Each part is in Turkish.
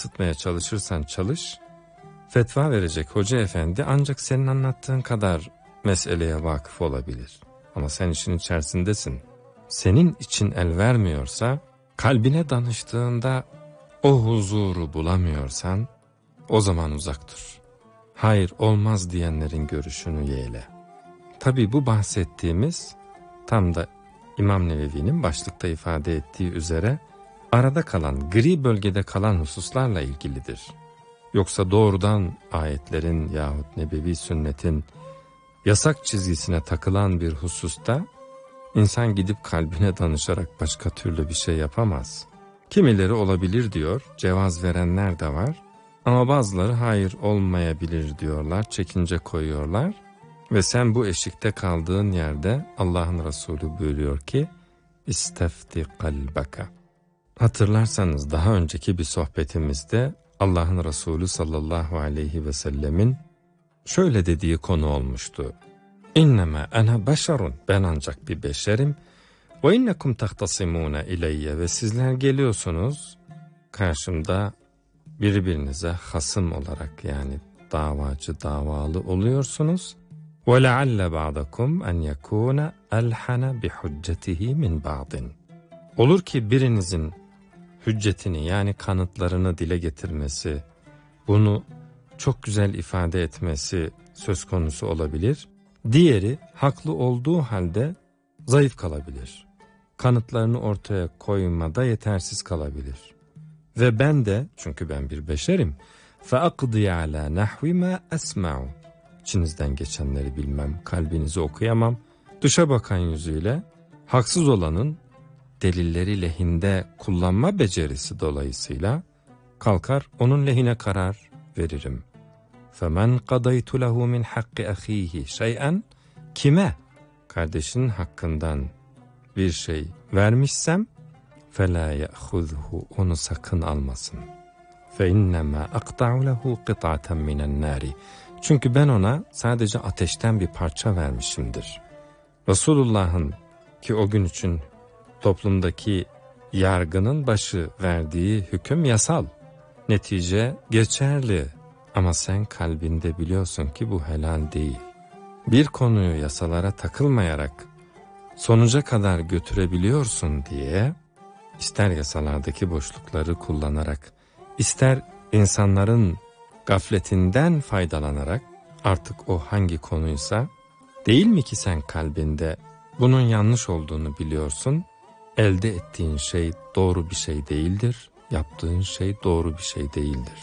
yansıtmaya çalışırsan çalış, fetva verecek hoca efendi ancak senin anlattığın kadar meseleye vakıf olabilir. Ama sen işin içerisindesin. Senin için el vermiyorsa, kalbine danıştığında o huzuru bulamıyorsan, o zaman uzak dur. Hayır olmaz diyenlerin görüşünü yeğle. Tabii bu bahsettiğimiz tam da İmam Nevevi'nin başlıkta ifade ettiği üzere arada kalan, gri bölgede kalan hususlarla ilgilidir. Yoksa doğrudan ayetlerin yahut nebevi sünnetin yasak çizgisine takılan bir hususta insan gidip kalbine danışarak başka türlü bir şey yapamaz. Kimileri olabilir diyor, cevaz verenler de var. Ama bazıları hayır olmayabilir diyorlar, çekince koyuyorlar. Ve sen bu eşikte kaldığın yerde Allah'ın Resulü buyuruyor ki İstefti kalbaka. Hatırlarsanız daha önceki bir sohbetimizde Allah'ın Resulü sallallahu aleyhi ve sellemin şöyle dediği konu olmuştu. İnneme ene beşerun, ben ancak bir beşerim. Ve innekum tahtasimune ileyye, ve sizler geliyorsunuz karşımda birbirinize hasım olarak, yani davacı davalı oluyorsunuz. Ve lealle ba'dakum en yekune elhana bi hüccetihi min ba'din. Olur ki birinizin hüccetini, yani kanıtlarını dile getirmesi, bunu çok güzel ifade etmesi söz konusu olabilir. Diğeri haklı olduğu halde zayıf kalabilir. Kanıtlarını ortaya koymada yetersiz kalabilir. Ve ben de, çünkü ben bir beşerim, فَاَقْضِيَ عَلَى نَحْوِ مَا أَسْمَعُ. İçinizden geçenleri bilmem, kalbinizi okuyamam. Dışa bakan yüzüyle haksız olanın delilleri lehinde kullanma becerisi dolayısıyla kalkar onun lehine karar veririm. فَمَنْ قَضَيْتُ لَهُ مِنْ حَقِّ أَخِيهِ شَيْئًا, kime kardeşinin hakkından bir şey vermişsem فَلَا يَأْخُذْهُ, onu sakın almasın. فَاِنَّمَا أَقْطَعُ لَهُ قِطَعَةً مِنَ النَّارِ, çünkü ben ona sadece ateşten bir parça vermişimdir. Resulullah'ın ki o gün için toplumdaki yargının başı verdiği hüküm yasal, netice geçerli, ama sen kalbinde biliyorsun ki bu helal değil. Bir konuyu yasalara takılmayarak sonuca kadar götürebiliyorsun diye, ister yasalardaki boşlukları kullanarak, ister insanların gafletinden faydalanarak, artık o hangi konuysa, değil mi ki sen kalbinde bunun yanlış olduğunu biliyorsun, elde ettiğin şey doğru bir şey değildir, yaptığın şey doğru bir şey değildir.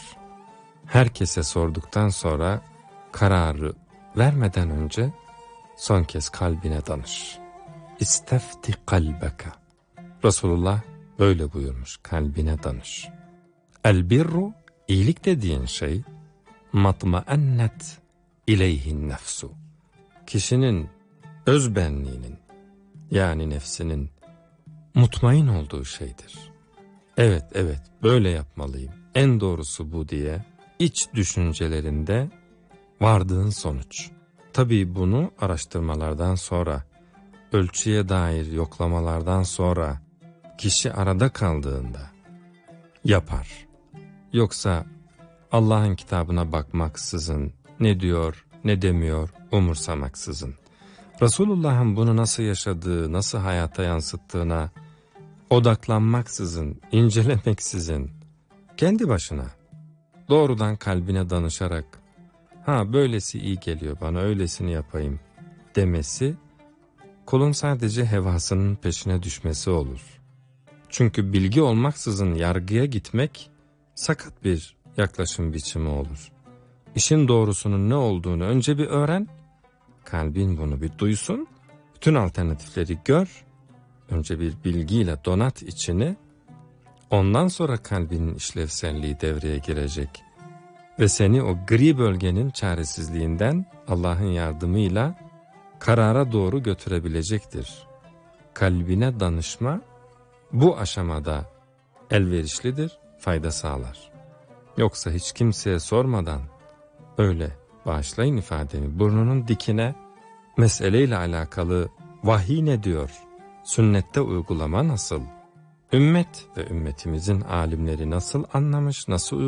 Herkese sorduktan sonra kararı vermeden önce son kez kalbine danış. İstefti kalbeka. Resulullah böyle buyurmuş, kalbine danış. El birru, iyilik dediğin şey, matmaennet ileyhin nefsu. Kişinin özbenliğinin, yani nefsinin mutmain olduğu şeydir. Evet, böyle yapmalıyım, en doğrusu bu diye iç düşüncelerinde vardığın sonuç. Tabii bunu araştırmalardan sonra, ölçüye dair yoklamalardan sonra kişi arada kaldığında yapar. Yoksa Allah'ın kitabına bakmaksızın, ne diyor ne demiyor umursamaksızın, Resulullah'ın bunu nasıl yaşadığı, nasıl hayata yansıttığına odaklanmaksızın, incelemeksizin, kendi başına doğrudan kalbine danışarak böylesi iyi geliyor bana, öylesini yapayım demesi, kulun sadece hevasının peşine düşmesi olur. Çünkü bilgi olmaksızın yargıya gitmek sakat bir yaklaşım biçimi olur. İşin doğrusunun ne olduğunu önce bir öğren, kalbin bunu bir duysun, bütün alternatifleri gör, önce bir bilgiyle donat içini, ondan sonra kalbinin işlevselliği devreye girecek ve seni o gri bölgenin çaresizliğinden Allah'ın yardımıyla karara doğru götürebilecektir. Kalbine danışma bu aşamada elverişlidir, fayda sağlar. Yoksa hiç kimseye sormadan, öyle bağışlayın ifademi, burnunun dikine meseleyle alakalı vahiy ne diyor, sünnette uygulama nasıl, ümmet ve ümmetimizin alimleri nasıl anlamış, nasıl